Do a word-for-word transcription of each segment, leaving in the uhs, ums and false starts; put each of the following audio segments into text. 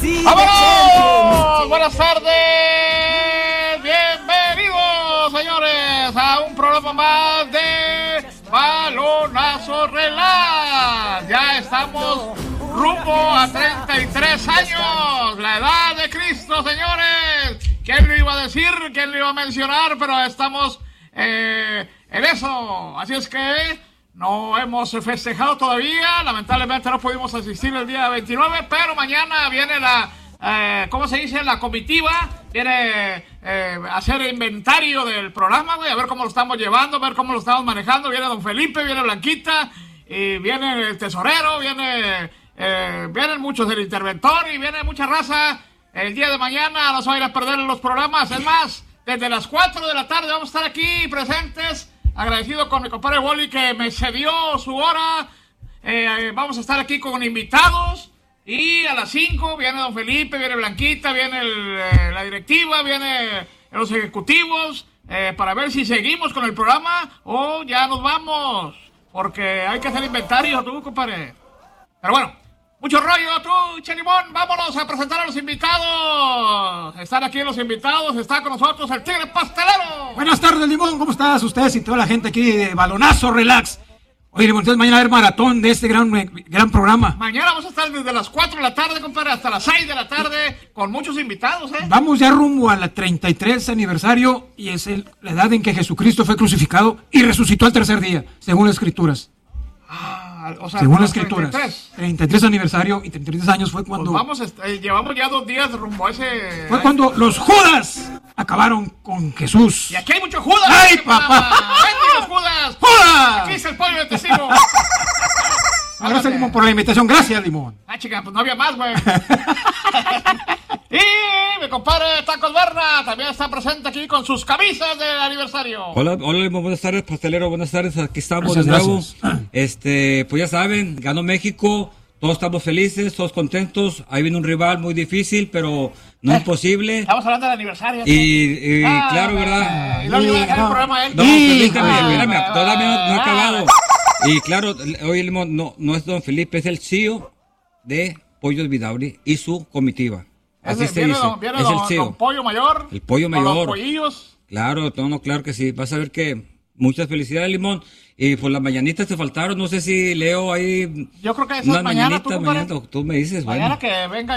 ¡Vámonos! Buenas tardes, bienvenidos señores a un programa más de Balonazo Relax. Ya estamos rumbo a treinta y tres años, la edad de Cristo, señores. ¿Quién lo iba a decir? ¿Quién lo iba a mencionar? Pero estamos eh, en eso, así es que no hemos festejado todavía, lamentablemente no pudimos asistir el día veintinueve, pero mañana viene la, eh, ¿cómo se dice? La comitiva, viene eh, a hacer inventario del programa, güey, a ver cómo lo estamos llevando, a ver cómo lo estamos manejando. Viene don Felipe, viene Blanquita, y viene el tesorero, viene, eh, vienen muchos del interventor y viene mucha raza. El día de mañana no se van a ir a perder los programas, es más, desde las cuatro de la tarde vamos a estar aquí presentes. Agradecido con mi compadre Wally que me cedió su hora. Eh, vamos a estar aquí con invitados. Y a las cinco viene don Felipe, viene Blanquita, viene el, eh, la directiva, viene los ejecutivos. Eh, para ver si seguimos con el programa o ya nos vamos. Porque hay que hacer inventario, tú, compadre. Pero bueno, mucho rollo, tú, Chelimón. Vámonos a presentar a los invitados. Están aquí los invitados. Está con nosotros el Tigre Pastelero. Buenas tardes, Limón. ¿Cómo estás? Ustedes y toda la gente aquí de Balonazo Relax. Oye, Limón, entonces mañana va a haber maratón de este gran, gran programa. Mañana vamos a estar desde las cuatro de la tarde, compadre, hasta las seis de la tarde, con muchos invitados, ¿eh? Vamos ya rumbo al treinta y tres aniversario y es el, la edad en que Jesucristo fue crucificado y resucitó al tercer día, según las Escrituras. Ah, o sea, según las Escrituras. treinta y tres. treinta y tres aniversario y treinta y tres años fue cuando... Pues vamos, eh, llevamos ya dos días rumbo a ese... Fue cuando los Judas acabaron con Jesús. Y aquí hay muchos Judas. ¡Ay, papá! ¡Benditos Judas! ¡Judas! Aquí está el pollo de testigo. Gracias, Limón, por la invitación. Gracias, Limón. Ah, chica, pues no había más, güey. Y mi compadre Tacos Berna también está presente aquí con sus camisas del aniversario. Hola, hola, Limón, buenas tardes, pastelero, buenas tardes. Aquí estamos Gracias, de nuevo. gracias. Este, pues ya saben, ganó México. Todos estamos felices, todos contentos. Ahí viene un rival muy difícil, pero no eh, imposible. Estamos hablando del aniversario. Y, y ah, claro, me, ¿verdad? Y no le iba a dejar no. el programa a él. No, Sí, permítame, ah, espérame, ah, todavía no, no he ah, acabado. Y claro, hoy Limón no, no es don Felipe, es el C E O de Pollos Vidauri y su comitiva. Así Ese, se viene dice, don, viene es don, el C E O. don Pollo Mayor. El Pollo con Mayor. Los pollillos. Claro, no, no, claro que sí. Vas a ver que muchas felicidades, Limón. Y pues las mañanitas te faltaron. No sé si leo ahí. Yo creo que esa unas es mañana, mañanitas, tú, compadre. mañana, tú me dices, Mañana bueno. que venga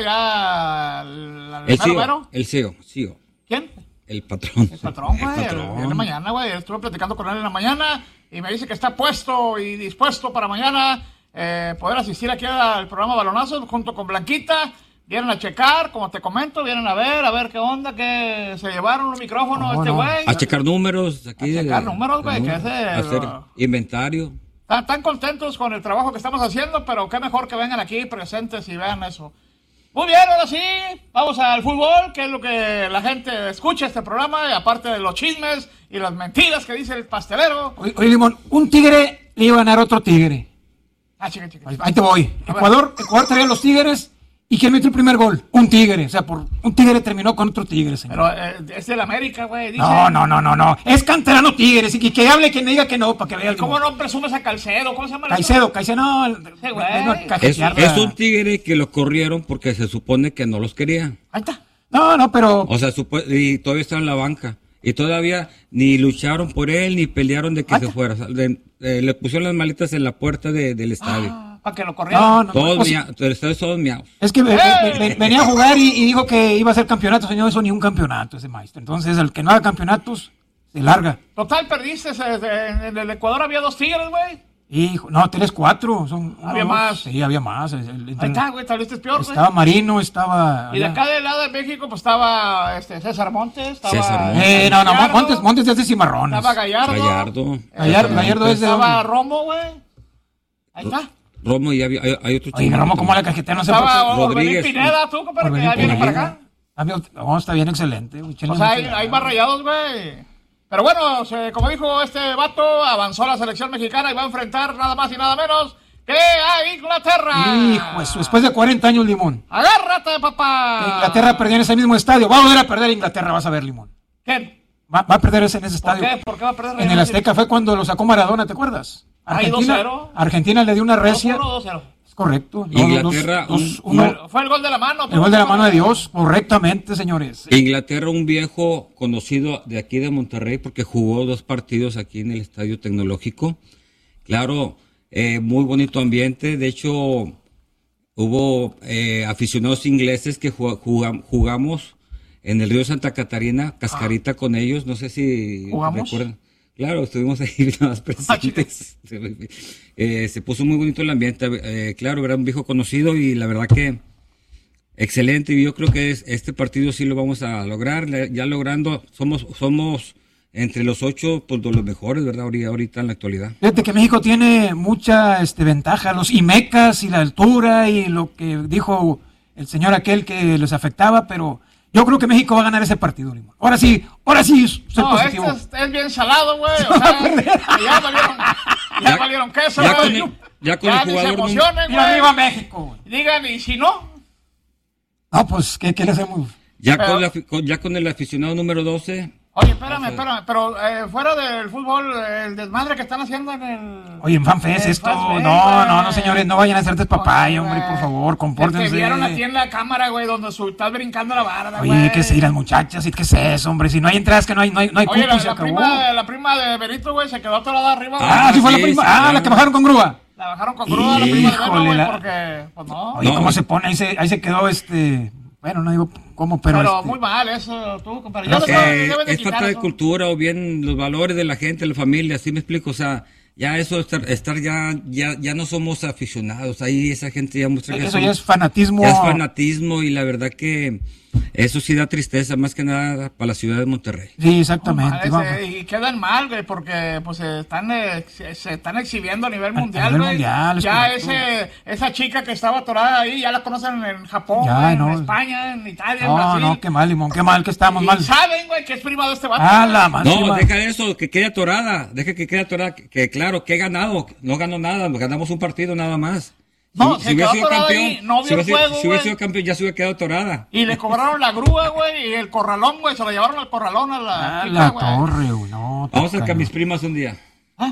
ya el, el, El C E O, mero. el C E O, C E O, ¿Quién? el patrón. El patrón, El güey. patrón. Viene mañana, güey. Estuve platicando con él en la mañana y me dice que está puesto y dispuesto para mañana eh, poder asistir aquí al programa Balonazos junto con Blanquita. Vienen a checar, como te comento, vienen a ver, a ver qué onda, que se llevaron los micrófonos No, este no. güey. A checar números. Aquí A checar de- números, güey, ¿no? que ese- A hacer inventario. Están tan contentos con el trabajo que estamos haciendo, pero qué mejor que vengan aquí presentes y vean eso. Muy bien, ahora sí, vamos al fútbol, que es lo que la gente escucha este programa, y aparte de los chismes y las mentiras que dice el pastelero. Oye, oye, Limón, un tigre le iba a ganar a otro tigre. Ah, chica, chica. Ahí, ahí te voy. Ecuador, Ecuador traía los tigres. ¿Y quién metió el primer gol? Un tigre. O sea, por un tigre terminó con otro tigre, señor. Pero eh, es del América, güey. Dice, No, no, no, no, no. Es canterano Tigres. Y que, que hable quien diga que no, para que vea el ¿Cómo no presumes a Calcedo? ¿Cómo se llama? el Caicedo, Caicedo, no. el- Sí, güey. no, Es, cajetear es la- un tigre que lo corrieron porque se supone que no los quería. Ahí está. No, no, pero. O sea, supo- y todavía está en la banca. Y todavía ni lucharon por él, ni pelearon de que Ah, se ta. fuera. O sea, de- eh, le pusieron las maletas en la puerta de- del estadio. Ah, para que lo corrieran. No, no. todos pues, mia- el estadio todos miados. es que ve- ¡Ey! ve- ve- venía a jugar y, y dijo que iba a hacer campeonato, señor. Eso ni un campeonato, ese maestro. Entonces, el que no haga campeonatos, se larga. Total, perdiste. eh, de- En el Ecuador había dos tigres, güey. Hijo, no, tres, cuatro. Son, Había uno, más. Sí, había más. El- el- Ahí está, güey. Tal vez es peor, güey. Estaba Marino, estaba. Y de había- acá del lado de México, pues estaba este, César Montes, estaba... César Montes. Eh, no, no, Gallardo, Montes, Montes es de Cimarrones. Estaba Gallardo. Gallardo. Gallardo, Gallardo es de Estaba dónde? Romo, güey. Ahí está. Romo y había- hay, hay otro Oye, chico. Romo, ¿cómo la cajetea? No sé por Estaba qué. Orbelín Rodríguez. Pineda, tú, compadre, que Orbelín ya viene para Pineda. acá. Ah, bien, no, está bien, excelente. güey, O échenle sea, mucha hay, ganas. hay más rayados, güey. Pero bueno, se- como dijo este vato, avanzó la selección mexicana y va a enfrentar nada más y nada menos que a Inglaterra. Hijo, eso, después de cuarenta años, Limón. ¡Agárrate, papá! Inglaterra perdió en ese mismo estadio. Va a volver a perder Inglaterra, vas a ver, Limón. ¿Quién? Va, va a perder ese, en ese ¿Por estadio. qué? ¿Por qué va a perder? En el Azteca fue cuando lo sacó Maradona, ¿te acuerdas? Ay, Argentina, dos cero. Argentina le dio una recia. dos uno, dos cero. Es correcto. No, Inglaterra, dos- dos- un- uno- Fue, fue el gol de la mano. el gol de la mano de Dios, correctamente, señores. Inglaterra, un viejo conocido de aquí de Monterrey, porque jugó dos partidos aquí en el Estadio Tecnológico. Claro, eh, muy bonito ambiente. De hecho, hubo eh, aficionados ingleses que jug- jugam- jugamos en el río Santa Catarina, cascarita con ellos. No sé si ¿Jugamos? recuerdan. Claro, estuvimos ahí nada más presentes. Eh, se puso muy bonito el ambiente. Eh, claro, era un viejo conocido y la verdad que excelente. Y yo creo que es, este partido sí lo vamos a lograr. Le- Ya logrando, somos somos entre los ocho, pues de los mejores, ¿verdad? Ahorita, ahorita en la actualidad. Fíjate que México tiene mucha este, ventaja, los IMECAS y la altura y lo que dijo el señor aquel que les afectaba, pero yo creo que México va a ganar ese partido, Limón. Ahora sí, ahora sí, soy No, positivo. este es, es bien salado, güey. O sea, ya valieron, ya Ya- valieron queso, ya güey. con el- ya con el ni se jugador num- emocionen, Mira, güey. arriba México, güey. Digan, y si no, No, pues, ¿qué, qué le hacemos? Ya, Pero- con, la afi- con- ya con el aficionado número doce, oye, espérame, espérame, pero eh, fuera del fútbol, el desmadre que están haciendo en el... Oye, en FanFest Eh, esto, FanFest, no, güey. no, no, señores, no vayan a hacer despapaya, Oye, hombre, güey. por favor, compórtense. Es que vieron aquí en la cámara, güey, donde su, estás brincando la barda, güey. Oye, ¿qué se irán muchachas? ¿Y qué es eso, hombre? Si no hay entradas, que no hay, no hay, no hay Oye, cupo, la, se la acabó. prima, la prima de Benito, güey, se quedó atorada arriba, güey. Ah, Ah, sí fue la sí, prima. sí, ah, claro. la que bajaron con grúa. La bajaron con grúa, la prima de Beno, Híjole, güey, la- porque, pues no. Oye, No. ¿cómo se pone? Ahí se, ahí se quedó este... Bueno, no digo cómo, pero... Pero este, muy mal eso, tú, compadre. Creo Yo que no sé, deben de es quitar falta de eso. cultura o bien los valores de la gente, la familia, así me explico, o sea, ya eso, estar, estar ya, ya, ya no somos aficionados, ahí esa gente ya muestra que Eso son- ya es fanatismo. ya es fanatismo y la verdad que eso sí da tristeza, más que nada para la ciudad de Monterrey. Sí, exactamente. Mal, vamos. ese, y quedan mal, güey, porque pues se están, eh, se, se están exhibiendo a nivel A- a mundial, nivel güey. mundial, es Ya correcto. ese, esa chica que estaba atorada ahí, ya la conocen en Japón, Ya, güey, no. en España, en Italia, en No, Brasil. no, qué mal, Limón, qué mal que estamos y mal. saben, güey, que es prima de este vato. Ah, güey. la madre. No, deja eso, que quede atorada, deja que quede atorada, que, que claro, que he ganado, no ganó nada, ganamos un partido nada más. No, si, se si hubiera quedó sido atorada campeón, ahí, no si vio hubiera, el sido- juego, si hubiera güey. sido campeón ya se hubiera quedado atorada. Y le cobraron la grúa, güey, y el corralón, güey, se lo llevaron al corralón a la Ah, chica, la güey. torre, güey, no. Vamos a toca, sacar no. mis primas un día.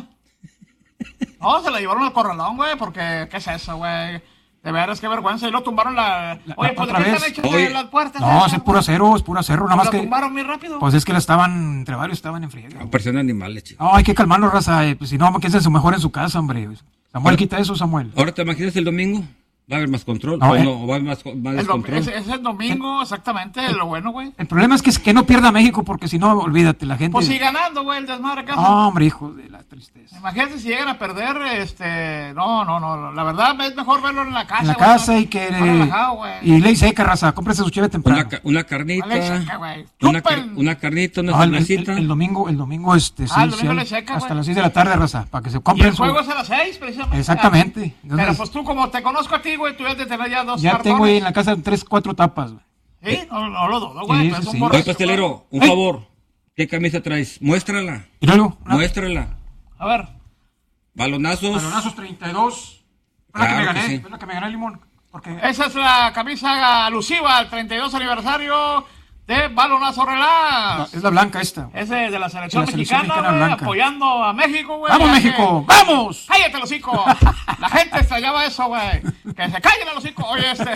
No, se la llevaron al corralón, güey, porque, ¿qué es eso, güey? De veras, qué vergüenza. Y lo tumbaron la... La- Oye, la- pues, ¿de otra qué vez. están hechas Oye. las puertas? No, esas, es puro acero, es puro acero, nada más ¿Lo que... tumbaron muy rápido? Pues es que la estaban, entre varios estaban en friega. Parecen animales, chico. No, hay que calmarnos, raza, eh, pues si no, que es su mejor en su casa, hombre. Samuel, quita eso, Samuel. Ahora te imaginas el domingo, va a haber más control, No, o eh. no, o va a haber más, más El dom- descontrol. es, es el domingo, exactamente, lo bueno, güey. El problema es que, que no pierda México, porque si no, olvídate, la gente... Pues sigue ganando, güey, el desmadre acá. No, hombre, hijo de la tristeza. Imagínate si llegan a perder, este... No, no, no, la verdad es mejor verlo en la casa, En la güey, casa más- y que... más relajado, güey. Y ley seca, raza, cómprese su cheve temprano. Una, ca- una carnita, Vale, seca, güey. una, car- Chupen. una carnita, una No, el, el- cervecita. el domingo, el domingo, este, sí, Ah, el sí, domingo hay- le seca, hasta güey. las seis de la tarde, raza, para que se Y compren el su... juego es a las seis, precisamente. Exactamente. Pero Entonces, pues tú, como te conozco a ti, güey, tú ya te tenés ya dos ya cartones. tengo ahí en la casa tres, cuatro tapas, güey. Sí, no, no lo dudo, güey. Sí, pero sí, es un sí. borracho, Oye, pastelero, un ¡Ay! favor. ¿Qué camisa traes? Muéstrala, Y luego, una- muéstrala. güey. A ver. Balonazos. balonazos treinta y dos. Fue la que me Claro que gané, sí. fue la que me gané el limón. Porque Esa es la camisa alusiva al treinta y dos aniversario de Balonazo Relax. es la blanca esta. Es de, de la selección De la selección mexicana, mexicana güey, blanca. apoyando a México, güey. ¡Vamos, ya México! que- ¡Vamos! ¡Cállate, el hocico! La gente extrañaba eso, güey. Que se callen el hocico. Oye, este...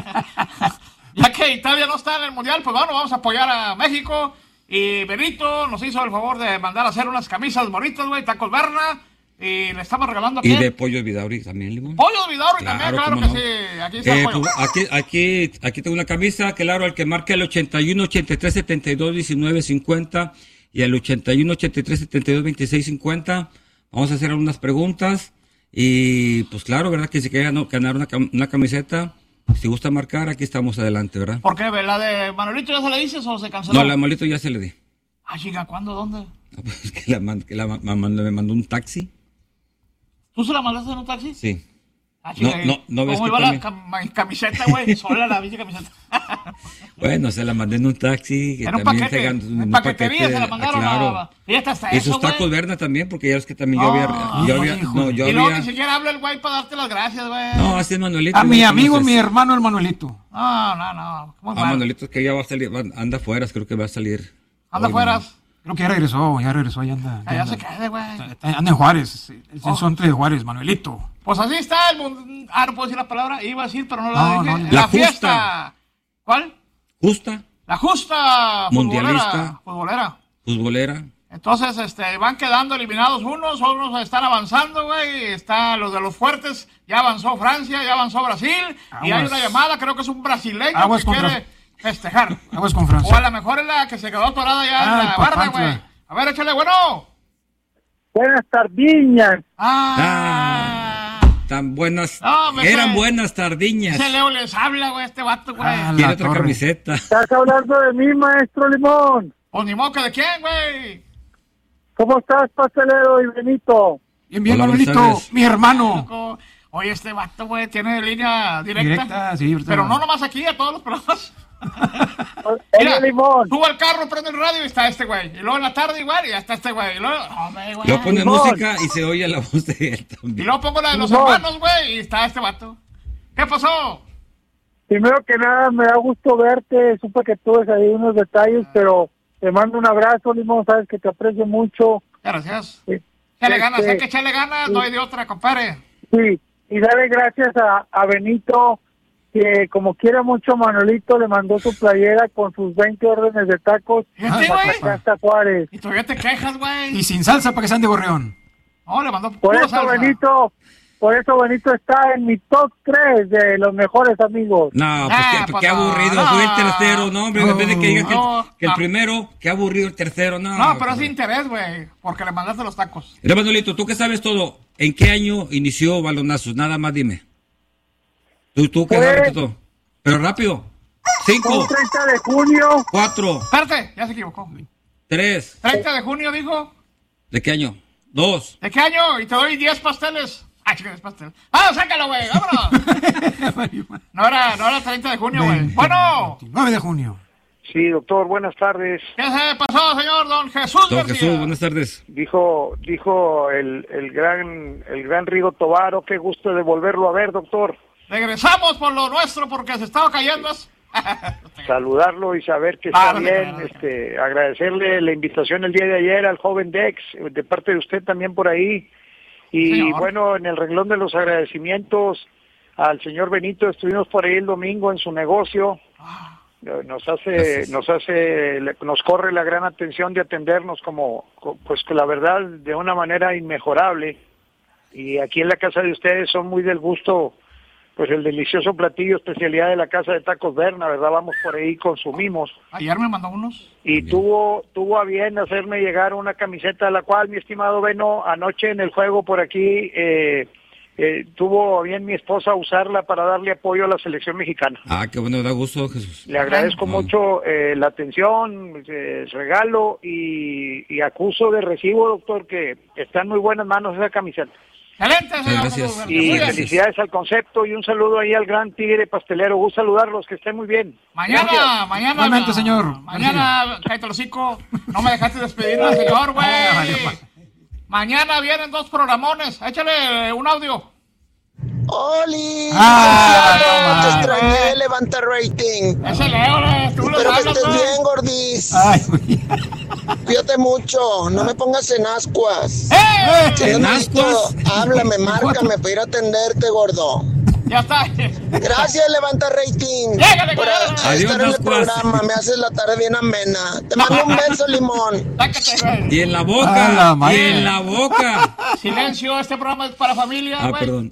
ya que Italia no está en el Mundial, pues bueno, vamos a apoyar a México. Y Benito nos hizo el favor de mandar a hacer unas camisas bonitas, güey, tacos Berna. Y le estamos regalando aquí. Y de pollo Vidauri también, Limón. Pollo de Vidauri también, claro cómo que no. sí. Aquí está Eh, el pollo. pues, aquí, aquí, aquí tengo una camisa, claro, al que marque el ochenta y uno, ochenta y tres, setenta y dos, diecinueve, cincuenta y el ochenta y uno, ochenta y tres, setenta y dos, veintiséis, cincuenta. Vamos a hacer algunas preguntas y pues claro, ¿verdad? Que si quiere gano- ganar una, cam- una camiseta, si gusta marcar, aquí estamos adelante, ¿verdad? ¿Por qué? ¿La de Manuelito ya se le dices o se canceló? No, la malito ya se le di. Ah, chica, ¿cuándo? ¿Dónde? Ah, pues, que la, man- que la ma- ma- me mandó un taxi. ¿Tú se la mandaste en un taxi? Sí. Ah, chica, No, no, no ves ¿cómo que iba la también- cam- camiseta, güey? Sola la bici camiseta. Bueno, se la mandé en un taxi. Que Era un también paquete. se ganó- En un paquetería paquete, se la ah, mandaron claro. a... Fíjate hasta Y eso, sus güey. tacos Berna también, porque ya es que también yo había... Ah, yo había hijo. no, yo Y luego había... ni siquiera habla el güey para darte las gracias, güey. No, así es Manuelito. A mi ¿no? amigo, Entonces, mi hermano, el Manuelito. No, no, no. Muy Ah, mal. Manuelito es que ya va a salir, va- anda afuera, creo que va a salir. Anda hoy, afuera. ¿no? Creo que ya regresó, ya regresó, ya anda. Allá anda, se quede, güey. está- anda en Juárez, el Oh. censonte de Juárez, Manuelito. Pues así está el mundo. Ah, no puedo decir la palabra. Iba a decir, pero no la No, dije. no, no. La, La fiesta. justa. ¿Cuál? Justa, La justa Mundialista. futbolera. Futbolera. futbolera. Entonces, este, van quedando eliminados unos, otros están avanzando, güey. Está los de los fuertes, ya avanzó Francia, ya avanzó Brasil. Y hay Aguas. una llamada, creo que es un brasileño Aguas que contra- quiere festejar. Vamos con O a Francia. lo mejor es la que se quedó atorada ya Ah, en la el barra, Papantla. güey. A ver, échale, bueno. Buenas tardiñas. Ah. Tan buenas, No, me eran sé. buenas tardiñas. Ese Leo les habla, güey, este vato, güey. Ah, Quiere la otra torre. camiseta. ¿Estás hablando de mí, maestro Limón? Pues ni modo que de quién, güey. ¿Cómo estás, pastelero y Benito? Bien, bien, Hola, buenas Manuelito, tardes. mi hermano. Loco. Oye, este vato, güey, tiene línea directa. Directa, sí, ahorita- Pero no nomás aquí, a todos los programas. Oye, Limón. Subo al carro, prende el radio y está este güey. Y luego en la tarde igual y ya está este güey. Y luego, hombre, güey. Luego pone Limón. música y se oye la voz de él Y también. luego pongo la de los Limón. hermanos, güey, y está este vato. ¿Qué pasó? Primero que nada, me da gusto verte. Supe que tuves ahí unos detalles, pero te mando un abrazo, Limón. Sabes que te aprecio mucho. Gracias. Sí, Échale ganas, Este, hay que echarle ganas, no hay de otra, compadre. sí. Y dale gracias a, a Benito, que como quiere mucho a Manolito, le mandó su playera con sus veinte órdenes de tacos. Fíjate, para güey. acá hasta Juárez. Y todavía te quejas, güey. Y sin salsa para que sean de gorrión. No, le mandó Por puro eso, salsa. Benito, por eso Benito está en mi top tres de los mejores amigos. No, pues Ah, qué, pues qué no, aburrido, no. fue el tercero, no, hombre, en vez de que digan que, No, que el no. primero, qué aburrido el tercero, no. No, pero es pues. interés, güey, porque le mandaste los tacos. Mira, Manolito, tú que sabes todo, ¿en qué año inició Balonazos? Nada más dime. Tú, tú que Pues- sabes todo. Pero rápido. Cinco, Un treinta de junio, cuatro, Espérate, ya se equivocó. tres. treinta de junio, dijo. ¿De qué año? Dos. ¿De qué año? Y te doy diez pasteles. Ah, chica, diez pasteles. ¡Ah, sácalo, güey! ¡Vámonos! No era, no era treinta de junio, güey. Bueno, nueve de junio. sí, doctor, buenas tardes. ¿qué se pasó, señor Don Jesús Don García? Jesús, buenas tardes. Dijo, dijo el, el gran, el gran Rigo Tobaro, qué gusto de volverlo a ver, doctor. Regresamos por lo nuestro porque se estaba cayendo. Saludarlo y saber que Ah, está no te bien, creas, no te este, agradecerle la invitación el día de ayer al joven Dex, de parte de usted también por ahí. Y Señor. bueno, en el renglón de los agradecimientos al señor Benito, estuvimos por ahí el domingo en su negocio. Nos hace, nos hace, nos corre la gran atención de atendernos como, co- pues que la verdad, de una manera inmejorable. Y aquí en la casa de ustedes son muy del gusto, pues el delicioso platillo, especialidad de la casa de Tacos Berna, ¿verdad? Vamos por ahí, consumimos. Ayer me mandó unos. Y tuvo, tuvo a bien hacerme llegar una camiseta, la cual, mi estimado Beno, anoche en el juego por aquí, eh, eh, tuvo a bien mi esposa usarla para darle apoyo a la selección mexicana. Ah, qué bueno, da gusto, Jesús. Le agradezco Bueno. mucho eh, la atención, eh, el regalo y, y acuso de recibo, doctor, que está en muy buenas manos esa camiseta. Excelente, señor gracias. Jesús García. Y Muy bien. gracias. felicidades al concepto y un saludo ahí al gran tigre pastelero. Gusto saludarlos, que estén muy bien. Mañana, Gracias. mañana. Igualmente, señor. Mañana, cállate el hocico. No me dejaste despedir al señor, güey. Ah, vale, pues. Mañana vienen dos programones. Échale un audio. ¡Oli! Ah, Cristiano, no te mames. extrañé, levanta rating. Ese Leo, güey. Tú lo Espero que hablas, estés güey. bien, gordis. Ay, güey. Cuídate mucho, no me pongas en ascuas. ¡Eh! Si ¿En no me listo, ascuas? háblame, márcame para ir a atenderte, gordo. Ya está. Gracias, levanta rating. Llégale, Por llégale. estar Adiós, en el ascuas. programa, me haces la tarde bien amena. Te mando un beso, limón. Sácate, güey. Y en la Ah, boca, la y madre. en la boca. Silencio, este programa es para familia, Ah, güey. perdón.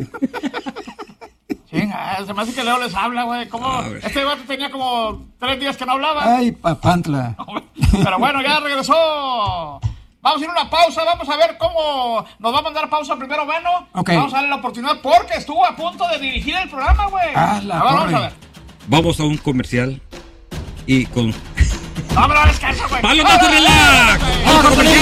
Chinga, se me hace que Leo les habla, güey. ¿Cómo? A ver. Este vato tenía como tres días que no hablaba. Ay, Papantla. Pero bueno, ya regresó. Vamos a ir a una pausa, vamos a ver cómo nos va a mandar pausa primero Beno. Ok. Vamos a darle la oportunidad porque estuvo a punto de dirigir el programa, güey. Ah, la a ver, vamos torre. a ver. Vamos a un comercial y con... No, pero descansa, güey. ¡Palo, no, Vámonos, relax! güey. ¡Vamos a comercial!